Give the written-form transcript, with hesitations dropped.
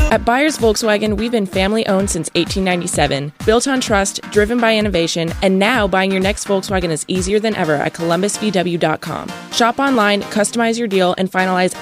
At Byers Volkswagen, we've been family-owned since 1897, built on trust, driven by innovation, and now buying your next Volkswagen is easier than ever at columbusvw.com. Shop online, customize your deal, and finalize